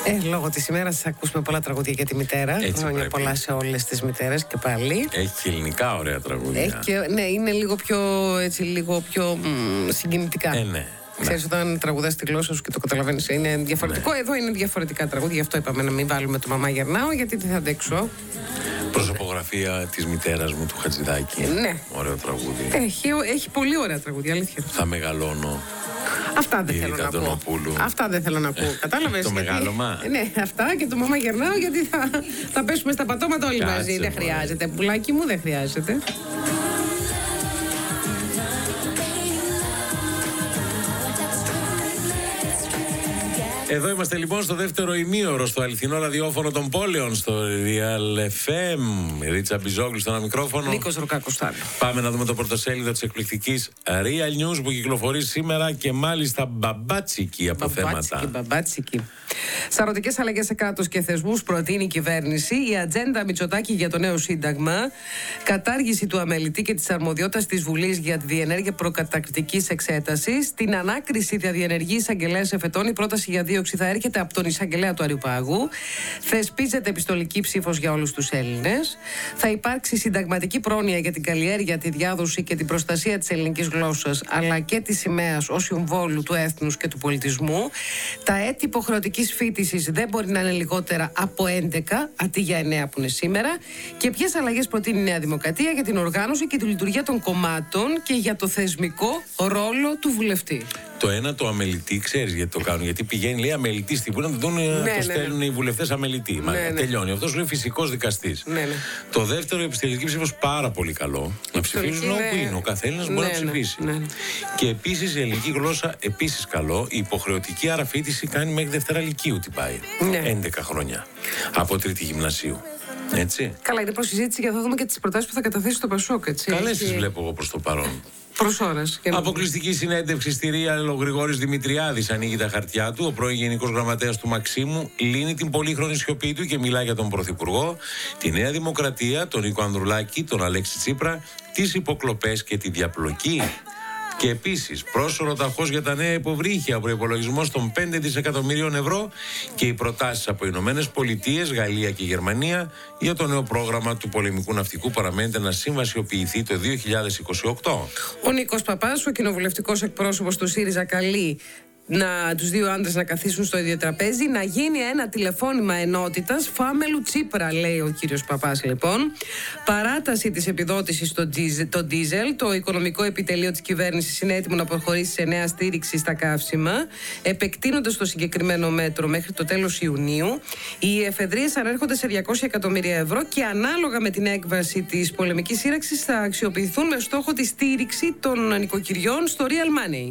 Λόγω της ημέρας θα ακούσουμε πολλά τραγούδια για τη μητέρα. Χρόνια πολλά σε όλες τις μητέρες και πάλι. Έχει ελληνικά ωραία τραγούδια. Ναι, είναι λίγο πιο συγκινητικά. Ναι. Ξέρεις, όταν τραγουδάς τη γλώσσα σου και το καταλαβαίνεις, είναι διαφορετικό. Εδώ είναι διαφορετικά τραγούδια, γι' αυτό είπαμε να μην βάλουμε το Μαμά Γερνάω, γιατί δεν θα αντέξω. Προσωπογραφία της μητέρας μου, του Χατζηδάκη. Ναι. Ωραίο τραγούδι. Έχει πολύ ωραία τραγούδια, αλήθεια. Θα μεγαλώνω. Αυτά δεν θέλω να πω. Αυτά δεν θέλω να πω. Κατάλαβες. Το μεγάλωμα. Ναι, αυτά και το Μαμά Γερνάω, γιατί θα πέσουμε στα πατώματα όλοι μαζί. Δεν χρειάζεται. Πουλάκι μου, δεν χρειάζεται. Εδώ είμαστε λοιπόν στο δεύτερο ημίωρο, στο αληθινό ραδιόφωνο των πόλεων, στο Real FM. Ρίτσα Μπιζόγλου στο ένα μικρόφωνο. Νίκος Ροκάκος-Τάλο. Πάμε να δούμε το πρωτοσέλιδο της εκπληκτικής Real News που κυκλοφορεί σήμερα και μάλιστα μπαμπάτσικη από θέματα. Μπαμπάτσικη. Σαρωτικές αλλαγές σε κράτος και θεσμούς προτείνει η κυβέρνηση. Η ατζέντα Μητσοτάκη για το νέο σύνταγμα. Κατάργηση του αμελητή και της αρμοδιότητας της Βουλής για τη διενέργεια προκαταρκτικής εξέτασης. Την ανάκριση διαδιενεργεί εισαγγελέας εφετών. Η πρόταση για δίωξη θα έρχεται από τον εισαγγελέα του Αριουπάγου. Θεσπίζεται επιστολική ψήφος για όλους τους Έλληνες. Θα υπάρξει συνταγματική πρόνοια για την καλλιέργεια, τη διάδοση και την προστασία της ελληνικής γλώσσας, αλλά και της σημαίας ως συμβόλου του έθνους και του πολιτισμού. Τα έτη υποχρεωτικής φοιτησης δεν μπορεί να είναι λιγότερα από 11, αντί για 9 που είναι σήμερα. Και ποιες αλλαγές προτείνει η Νέα Δημοκρατία για την οργάνωση και τη λειτουργία των κομμάτων και για το θεσμικό ρόλο του βουλευτή. Το ένα, το αμελητή, ξέρεις γιατί το κάνουν. Γιατί πηγαίνει, λέει, αμελητή στην Βουλή, να το στέλνουν οι βουλευτές αμελητή. Τελειώνει. Αυτός λέει φυσικός δικαστής. Το δεύτερο, η επιστολική ψήφος, πάρα πολύ καλό. Να ψηφίζουν όπου είναι. Ο καθένας μπορεί να ψηφίσει. Και επίσης η ελληνική γλώσσα, επίσης καλό. Η υποχρεωτική άρα-φοιτηση κάνει μέχρι Δευτέρα Λυκείου τι πάει. 11 χρόνια. Από τρίτη γυμνασίου. Έτσι. Καλά, είναι προσυζήτηση και θα δούμε και τις προτάσεις που θα καταθέσει στο Πασόκ. Καλές τις βλέπω εγώ προς το παρόν. Αποκλειστική συνέντευξη στη Real, ο Γρηγόρης Δημητριάδης ανοίγει τα χαρτιά του. Ο πρώην Γενικός Γραμματέας του Μαξίμου λύνει την πολύχρονη σιωπή του και μιλά για τον Πρωθυπουργό, τη Νέα Δημοκρατία, τον Νίκο Ανδρουλάκη, τον Αλέξη Τσίπρα, τις υποκλοπές και τη διαπλοκή. Και επίσης πρόσωρο ταχώς για τα νέα υποβρύχια, προϋπολογισμός των 5 δισεκατομμυρίων ευρώ και οι προτάσεις από Ηνωμένες Πολιτείες, Γαλλία και Γερμανία για το νέο πρόγραμμα του πολεμικού ναυτικού παραμένεται να συμβασιοποιηθεί το 2028. Ο Νίκος Παπάς, ο κοινοβουλευτικός εκπρόσωπος του ΣΥΡΙΖΑ, καλεί τους δύο άντρες να καθίσουν στο ίδιο τραπέζι, να γίνει ένα τηλεφώνημα ενότητας Φάμελου Τσίπρα, λέει ο κύριος Παπάς λοιπόν. Παράταση της επιδότησης στο ντίζελ. Το οικονομικό επιτελείο της κυβέρνησης είναι έτοιμο να προχωρήσει σε νέα στήριξη στα καύσιμα, επεκτείνοντας το συγκεκριμένο μέτρο μέχρι το τέλος Ιουνίου. Οι εφεδρείες ανέρχονται σε 200 εκατομμύρια ευρώ και ανάλογα με την έκβαση της πολεμικής σύραξης θα αξιοποιηθούν με στόχο τη στήριξη των νοικοκυριών στο real money.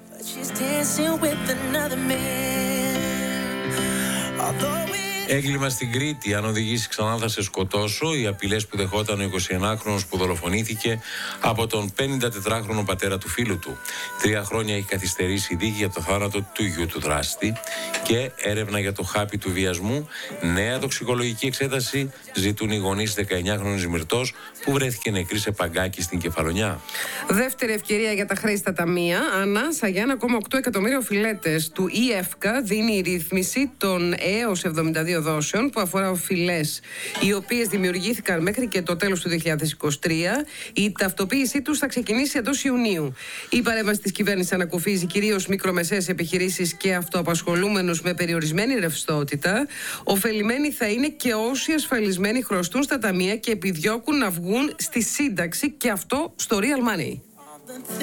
Έγκλημα στην Κρήτη. Αν οδηγήσει ξανά θα σε σκοτώσω. Οι απειλές που δεχόταν ο 21χρονος που δολοφονήθηκε από τον 54χρονο πατέρα του φίλου του. 3 χρόνια έχει καθυστερήσει η δίκη για το θάνατο του γιου του δράστη και έρευνα για το χάπι του βιασμού. Νέα τοξικολογική εξέταση ζητούν οι γονείς 19χρονης Ζημυρτός που βρέθηκε νεκρή σε παγκάκι στην Κεφαλονιά. Δεύτερη ευκαιρία για τα χρέη στα ταμεία. Ανάσα για 1,8 εκατομμύριο οφειλέτες του ΙΕΦΚΑ δίνει η ρύθμιση των έως 72 δόσεων που αφορά οφειλές οι οποίες δημιουργήθηκαν μέχρι και το τέλος του 2023. Η ταυτοποίησή τους θα ξεκινήσει εντός Ιουνίου. Η παρέμβαση της κυβέρνησης ανακουφίζει κυρίως μικρομεσαίες επιχειρήσεις και αυτοαπασχολούμενους με περιορισμένη ρευστότητα. Οφελημένοι θα είναι και όσοι ασφαλισμένοι χρωστούν στα ταμεία και επιδιώκουν να βγουν στη σύνταξη, και αυτό στο real money.